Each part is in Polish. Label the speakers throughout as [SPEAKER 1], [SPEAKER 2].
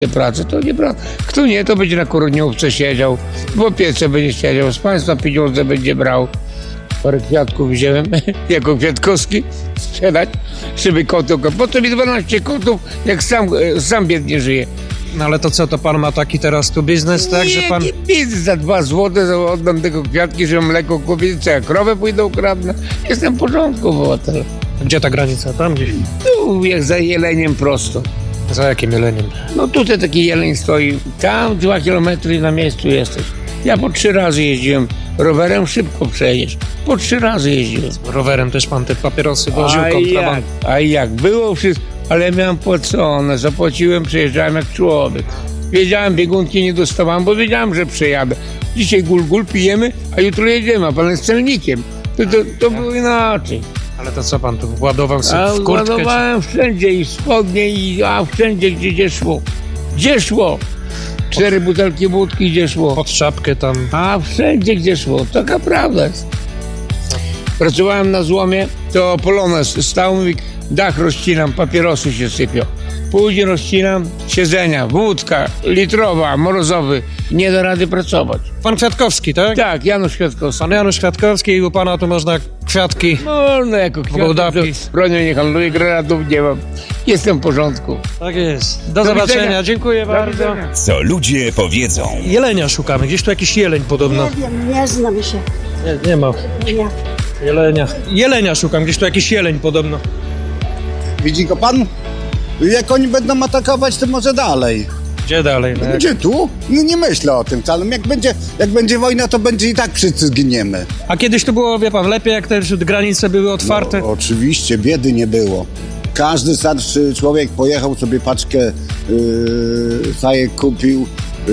[SPEAKER 1] pracę, to nie prawda. Kto nie, to będzie na kurniówce siedział, w opiece będzie siedział, z państwa pieniądze będzie brał. Parę kwiatków wziąłem, jako Kwiatkowski, sprzedać, żeby kotów. Po co mi 12 kotów, jak sam biednie żyję?
[SPEAKER 2] No ale to co, to pan ma taki teraz tu biznes, tak, że pan...
[SPEAKER 1] Nie, biznes za 2 złote oddam tego kwiatki, żeby mleko kupić, co ja krowę pójdę ukradnę. Jestem w porządku, obywatel.
[SPEAKER 2] Gdzie ta granica? Tam gdzieś?
[SPEAKER 1] Tu, jak za Jeleniem prosto.
[SPEAKER 2] Za jakim Jeleniem?
[SPEAKER 1] No tutaj taki jeleń stoi, tam 2 kilometry na miejscu jesteś. Ja po 3 razy jeździłem. Rowerem szybko przejedziesz. Po 3 razy jeździłem.
[SPEAKER 2] Rowerem też pan te papierosy woził, kontraband.
[SPEAKER 1] A jak? Było wszystko, ale ja miałem płacone, zapłaciłem, przejeżdżałem jak człowiek. Wiedziałem, biegunki nie dostawałem, bo wiedziałem, że przejadę. Dzisiaj gul pijemy, a jutro jedziemy, a pan jest celnikiem. To było inaczej.
[SPEAKER 2] Ale to co pan tu ładował sobie w kurtkę?
[SPEAKER 1] Ładowałem wszędzie i spodnie, a wszędzie gdzie szło. Gdzie szło? 4 butelki wódki, gdzie szło?
[SPEAKER 2] Pod czapkę tam.
[SPEAKER 1] A wszędzie, gdzie szło. Taka prawda jest. Pracowałem na złomie, to Polonez stał, mówi, dach rozcinam, papierosy się sypią. Później rozcinam, siedzenia, wódka, litrowa, morozowy. Nie da rady pracować.
[SPEAKER 2] Pan Kwiatkowski, tak?
[SPEAKER 1] Tak, Janusz Kwiatkowski.
[SPEAKER 2] Pan Janusz Kwiatkowski i u pana tu można kwiatki.
[SPEAKER 1] No jako kwiatki. Bronią nie handluję, granatów nie mam. Jestem w porządku.
[SPEAKER 2] Tak jest. Do zobaczenia.
[SPEAKER 1] Widzenia.
[SPEAKER 2] Dziękuję bardzo.
[SPEAKER 3] Co ludzie powiedzą.
[SPEAKER 2] Jelenia szukamy. Gdzieś tu jakiś jeleń podobno.
[SPEAKER 4] Nie wiem, nie znam się.
[SPEAKER 2] Nie ma.
[SPEAKER 4] Nie.
[SPEAKER 2] Jelenia szukam. Gdzieś tu jakiś jeleń podobno.
[SPEAKER 5] Widzi go pan? Jak oni będą atakować, to może dalej.
[SPEAKER 2] Gdzie dalej? No
[SPEAKER 5] Gdzie tu? No nie myślę o tym wcale. Jak będzie wojna, to będzie i tak wszyscy zginiemy.
[SPEAKER 2] A kiedyś to było, wie pan, lepiej jak te granice były otwarte?
[SPEAKER 5] No, oczywiście, biedy nie było. Każdy starszy człowiek pojechał sobie paczkę fajek kupił,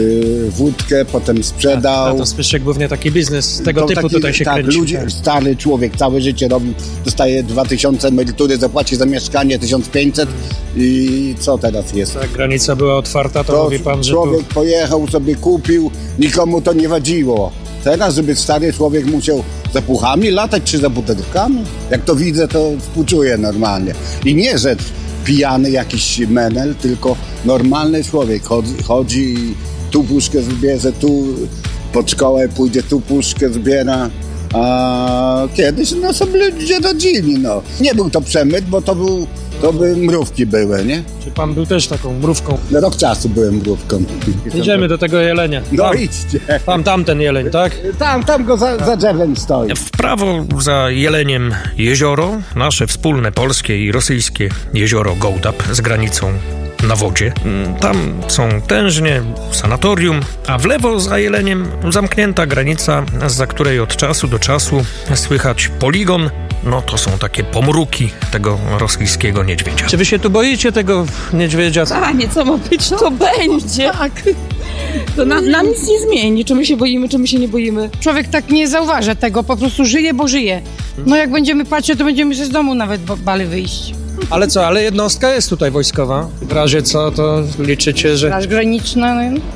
[SPEAKER 5] wódkę, potem sprzedał.
[SPEAKER 2] To Zbyszek głównie taki biznes tego typu tutaj się kręci.
[SPEAKER 5] Ludzie, stary człowiek całe życie robił, dostaje 2000 emerytury, zapłaci za mieszkanie 1500 i co teraz jest?
[SPEAKER 2] Jak granica była otwarta, to mówi pan, że
[SPEAKER 5] człowiek pojechał, sobie kupił, nikomu to nie wadziło. Teraz, żeby stary człowiek musiał za puchami latać czy za butelkami? Jak to widzę, to współczuję normalnie. I nie, że pijany jakiś menel, tylko normalny człowiek chodzi i tu puszkę zbierze, tu pod szkołę pójdzie, tu puszkę zbiera. A kiedyś sobie ludzie rodzili, no. Nie był to przemyt, bo to by mrówki były, nie?
[SPEAKER 2] Czy pan był też taką mrówką?
[SPEAKER 5] Rok czasu byłem mrówką.
[SPEAKER 2] Idziemy do tego jelenia.
[SPEAKER 5] No idźcie.
[SPEAKER 2] Tamten jeleń, tak?
[SPEAKER 5] Tam go za drzewem stoi.
[SPEAKER 6] W prawo za Jeleniem jezioro, nasze wspólne polskie i rosyjskie jezioro Gołdap z granicą na wodzie. Tam są tężnie, sanatorium, a w lewo za Jeleniem zamknięta granica, zza której od czasu do czasu słychać poligon. No to są takie pomruki tego rosyjskiego niedźwiedzia.
[SPEAKER 2] Czy wy się tu boicie tego niedźwiedzia?
[SPEAKER 7] Panie, co ma być, to będzie. Tak. To nam nic nie zmieni, czy my się boimy, czy my się nie boimy.
[SPEAKER 8] Człowiek tak nie zauważa tego, po prostu żyje, bo żyje. No jak będziemy patrzeć, to będziemy się z domu nawet bali wyjść.
[SPEAKER 2] Ale co, ale jednostka jest tutaj wojskowa. W razie co, to liczycie, że...
[SPEAKER 8] Straż graniczna, no.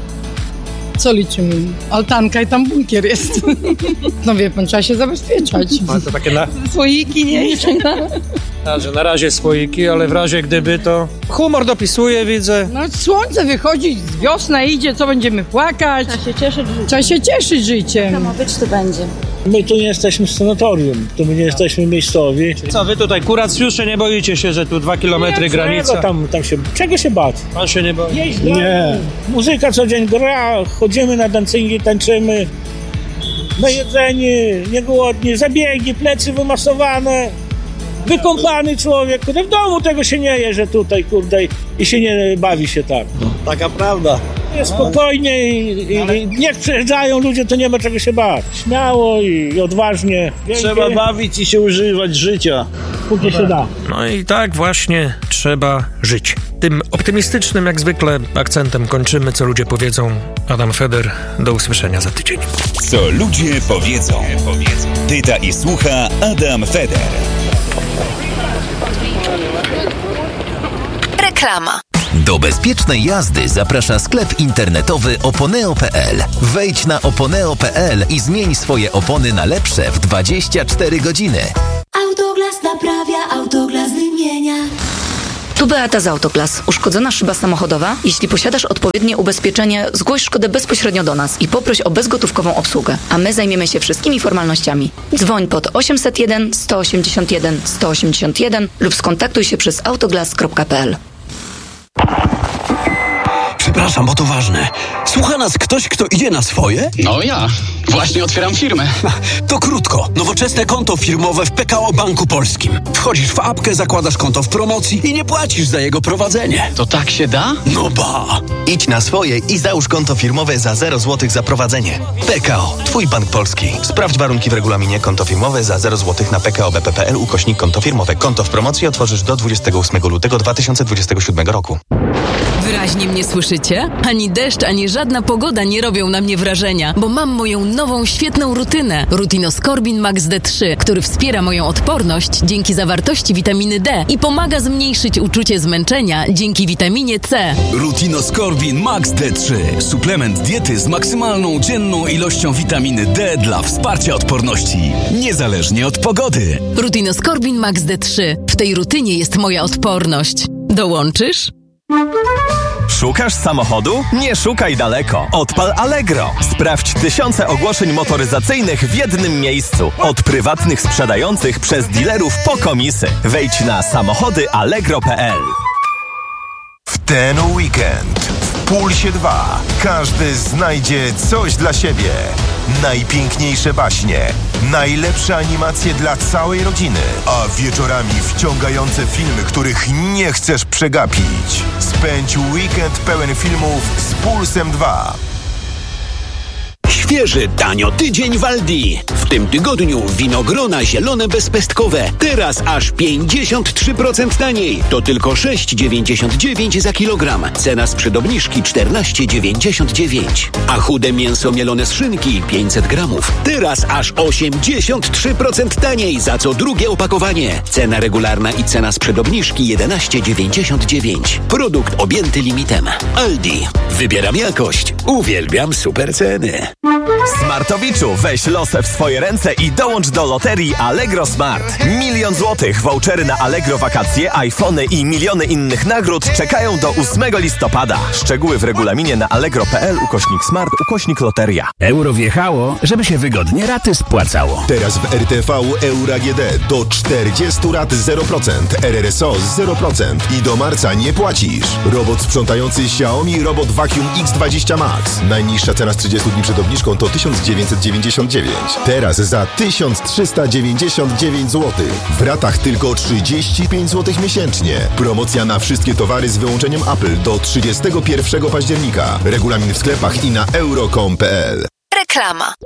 [SPEAKER 8] Co liczymy? Altanka i tam bunkier jest. No wie pan, trzeba się zabezpieczać.
[SPEAKER 2] Ale to takie
[SPEAKER 7] Słoiki, nie?
[SPEAKER 2] że na razie słoiki, ale w razie gdyby to... Humor dopisuje, widzę.
[SPEAKER 8] No słońce wychodzi, wiosna idzie, co będziemy płakać? Trzeba się cieszyć życiem.
[SPEAKER 7] Co ma być, to będzie.
[SPEAKER 9] My tu nie jesteśmy w sanatorium, tu my nie jesteśmy miejscowi.
[SPEAKER 2] Co wy tutaj, kuracjusze, nie boicie się, że tu 2 kilometry granica?
[SPEAKER 9] Tam się, czego się bać?
[SPEAKER 2] Pan się nie boi?
[SPEAKER 9] Nie. Muzyka co dzień gra, chodzimy na dancingi, tańczymy. Najedzeni, niegłodni, zabiegi, plecy wymasowane. Wykąpany człowiek, kurde, w domu tego się nie je, że tutaj, kurde, i się nie bawi się tak.
[SPEAKER 10] Taka prawda.
[SPEAKER 9] Jest spokojnie i niech przyjeżdżają ludzie, to nie ma czego się bać. Śmiało i odważnie.
[SPEAKER 10] Trzeba bawić i się używać życia.
[SPEAKER 9] Póki się da.
[SPEAKER 6] No i tak właśnie trzeba żyć. Tym optymistycznym jak zwykle akcentem kończymy, co ludzie powiedzą. Adam Feder, do usłyszenia za tydzień.
[SPEAKER 3] Co ludzie powiedzą. Pyta i słucha Adam Feder.
[SPEAKER 11] Reklama. Do bezpiecznej jazdy zaprasza sklep internetowy oponeo.pl. Wejdź na oponeo.pl i zmień swoje opony na lepsze w 24 godziny.
[SPEAKER 12] Autoglas naprawia, Autoglas wymienia.
[SPEAKER 4] Tu Beata z Autoglas. Uszkodzona szyba samochodowa? Jeśli posiadasz odpowiednie ubezpieczenie, zgłoś szkodę bezpośrednio do nas i poproś o bezgotówkową obsługę, a my zajmiemy się wszystkimi formalnościami. Dzwoń pod 801 181 181 lub skontaktuj się przez autoglas.pl.
[SPEAKER 12] Przepraszam, bo to ważne. Słucha nas ktoś, kto idzie na swoje?
[SPEAKER 13] No ja. Właśnie otwieram firmę.
[SPEAKER 12] To krótko. Nowoczesne konto firmowe w PKO Banku Polskim. Wchodzisz w apkę, zakładasz konto w promocji i nie płacisz za jego prowadzenie.
[SPEAKER 13] To tak się da?
[SPEAKER 12] No ba.
[SPEAKER 14] Idź na swoje i załóż konto firmowe za 0 zł za prowadzenie. PKO. Twój bank polski. Sprawdź warunki w regulaminie. Konto firmowe za 0 zł na pkobp.pl/konto firmowe. Konto w promocji otworzysz do 28 lutego 2027 roku.
[SPEAKER 15] Wyraźnie mnie słyszycie? Ani deszcz, ani żadna pogoda nie robią na mnie wrażenia, bo mam moją nową, świetną rutynę. Rutinoskorbin Max D3, który wspiera moją odporność dzięki zawartości witaminy D i pomaga zmniejszyć uczucie zmęczenia dzięki witaminie C.
[SPEAKER 3] Rutinoskorbin Max D3. Suplement diety z maksymalną dzienną ilością witaminy D dla wsparcia odporności, niezależnie od pogody.
[SPEAKER 15] Rutinoskorbin Max D3. W tej rutynie jest moja odporność. Dołączysz?
[SPEAKER 16] Szukasz samochodu? Nie szukaj daleko. Odpal Allegro. Sprawdź tysiące ogłoszeń motoryzacyjnych w jednym miejscu. Od prywatnych sprzedających przez dealerów po komisy. Wejdź na samochodyallegro.pl.
[SPEAKER 17] W ten weekend w Pulsie 2 każdy znajdzie coś dla siebie. Najpiękniejsze baśnie, najlepsze animacje dla całej rodziny, a wieczorami wciągające filmy, których nie chcesz przegapić. Spędź weekend pełen filmów z Pulsem 2.
[SPEAKER 18] Świeży, tanio tydzień w Aldi. W tym tygodniu winogrona zielone bezpestkowe. Teraz aż 53% taniej. To tylko 6,99 za kilogram. Cena sprzed obniżki 14,99. A chude mięso mielone z szynki 500 gramów. Teraz aż 83% taniej za co drugie opakowanie. Cena regularna i cena sprzed obniżki 11,99. Produkt objęty limitem. Aldi. Wybieram jakość. Uwielbiam super ceny.
[SPEAKER 16] Smartowiczu, weź losę w swoje ręce i dołącz do loterii Allegro Smart. 1 000 000 złotych, vouchery na Allegro wakacje, iPhony i miliony innych nagród czekają do 8 listopada. Szczegóły w regulaminie na allegro.pl/smart/loteria.
[SPEAKER 19] Euro wjechało, żeby się wygodnie raty spłacało.
[SPEAKER 17] Teraz w RTV Euro AGD do 40 rat 0%, RRSO 0% i do marca nie płacisz. Robot sprzątający Xiaomi Robot Vacuum X20 Max. Najniższa cena z 30 dni przed obniżką to 1999. Teraz za 1399 zł. W ratach tylko 35 zł miesięcznie. Promocja na wszystkie towary z wyłączeniem Apple do 31 października. Regulamin w sklepach i na euro.com.pl.
[SPEAKER 20] Reklama.